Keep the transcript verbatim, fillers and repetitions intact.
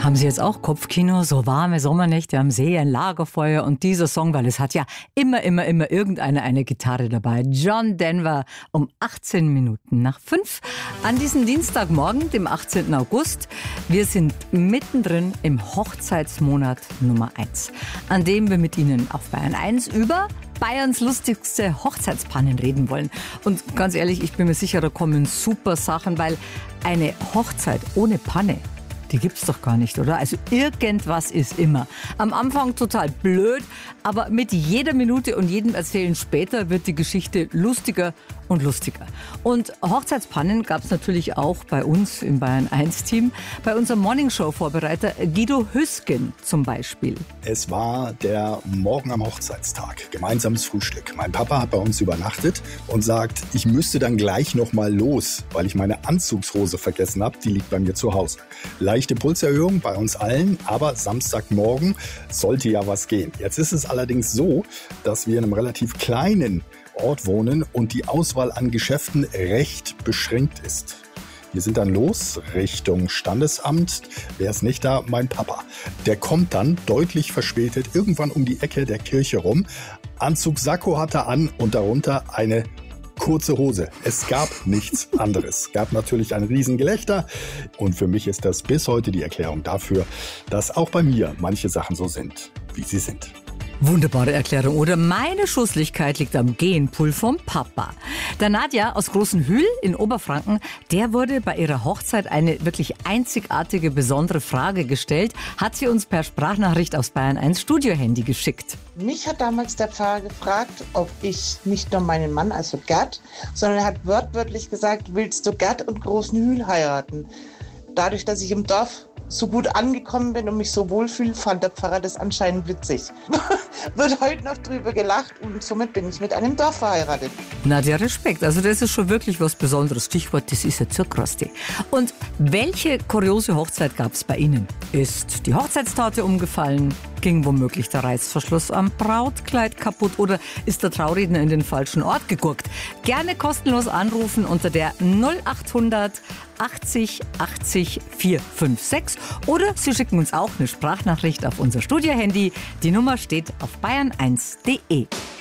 Haben Sie jetzt auch Kopfkino? So warme Sommernächte am See, ein Lagerfeuer und dieser Song, weil es hat ja immer, immer, immer irgendeiner eine Gitarre dabei. John Denver um achtzehn Minuten nach fünf an diesem Dienstagmorgen, dem achtzehnten August. Wir sind mittendrin im Hochzeitsmonat Nummer eins, an dem wir mit Ihnen auf Bayern eins über Bayerns lustigste Hochzeitspannen reden wollen. Und ganz ehrlich, ich bin mir sicher, da kommen super Sachen, weil eine Hochzeit ohne Panne, die gibt's doch gar nicht, oder? Also irgendwas ist immer. Am Anfang total blöd, aber mit jeder Minute und jedem Erzählen später wird die Geschichte lustiger und lustiger. Und Hochzeitspannen gab's natürlich auch bei uns im Bayern eins Team. Bei unserem Morningshow-Vorbereiter Guido Hüsgen zum Beispiel. Es war der Morgen am Hochzeitstag, gemeinsames Frühstück. Mein Papa hat bei uns übernachtet und sagt, ich müsste dann gleich noch mal los, weil ich meine Anzugshose vergessen habe. Die liegt bei mir zu Hause. Leichte Pulserhöhung bei uns allen, aber Samstagmorgen sollte ja was gehen. Jetzt ist es allerdings so, dass wir in einem relativ kleinen Ort wohnen und die Auswahl an Geschäften recht beschränkt ist. Wir sind dann los Richtung Standesamt. Wer ist nicht da? Mein Papa. Der kommt dann deutlich verspätet irgendwann um die Ecke der Kirche rum. Anzug Sakko hat er an und darunter eine kurze Hose. Es gab nichts anderes. Es gab natürlich ein Riesengelächter und für mich ist das bis heute die Erklärung dafür, dass auch bei mir manche Sachen so sind, wie sie sind. Wunderbare Erklärung, oder? Meine Schusslichkeit liegt am Genpool vom Papa. Der Nadja aus Großenhühl in Oberfranken, der wurde bei ihrer Hochzeit eine wirklich einzigartige, besondere Frage gestellt, hat sie uns per Sprachnachricht aus Bayern eins Studiohandy geschickt. Mich hat damals der Pfarrer gefragt, ob ich nicht nur meinen Mann, also Gerd, sondern er hat wörtwörtlich gesagt, willst du Gerd und Großenhühl heiraten? Dadurch, dass ich im Dorf so gut angekommen bin und mich so wohlfühle, fand der Pfarrer das anscheinend witzig. Wird heute noch drüber gelacht und somit bin ich mit einem Dorf verheiratet. Nadja, Respekt. Also das ist schon wirklich was Besonderes. Stichwort, das ist ja Zuckerrosti. Und welche kuriose Hochzeit gab es bei Ihnen? Ist die Hochzeitstorte umgefallen? Ging womöglich der Reißverschluss am Brautkleid kaputt oder ist der Trauredner in den falschen Ort gegurkt? Gerne kostenlos anrufen unter der null acht hundert achtzig achtzig vier fünf sechs oder Sie schicken uns auch eine Sprachnachricht auf unser Studiohandy. Die Nummer steht auf bayern eins punkt de.